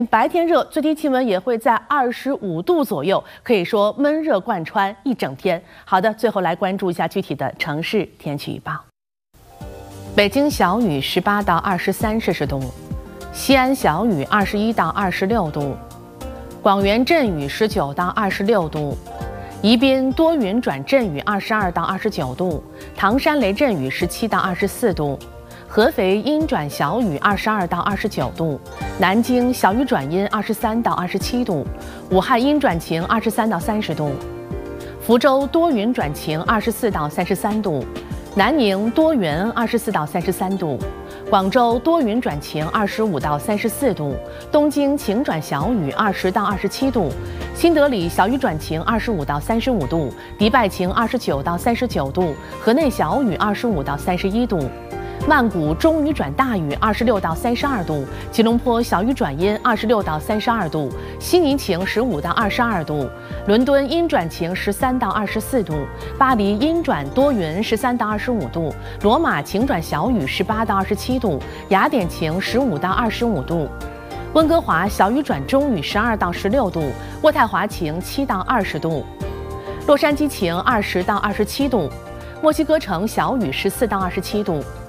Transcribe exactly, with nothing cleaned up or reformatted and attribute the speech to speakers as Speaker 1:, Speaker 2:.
Speaker 1: 白天热，最低气温也会在二十五度左右，可以说闷热贯穿一整天。好的，最后来关注一下具体的城市天气预报。北京小雨十八到二十三摄氏度，西安小雨二十一到二十六度，广元阵雨十九到二十六度，宜宾多云转阵雨二十二到二十九度，唐山雷阵雨十七到二十四度。 合肥阴转小雨，二十二到二十九度；南京小雨转阴，二十三到二十七度；武汉阴转晴，二十三到三十度；福州多云转晴，二十四到三十三度；南宁多云，二十四到三十三度；广州多云转晴，二十五到三十四度；东京晴转小雨，二十到二十七度；新德里小雨转晴，二十五到三十五度；迪拜晴，二十九到三十九度；河内小雨，二十五到三十一度。 曼谷中雨转大雨，二十六到三十二度；吉隆坡小雨转阴，二十六到三十二度；悉尼晴，十五到二十二度；伦敦阴转晴，十三到二十四度；巴黎阴转多云，十三到二十五度；罗马晴转小雨，十八到二十七度；雅典晴，十五到二十五度；温哥华小雨转中雨，十二到十六度；渥太华晴，七到二十度；洛杉矶晴，二十到二十七度；墨西哥城小雨，十四到二十七度。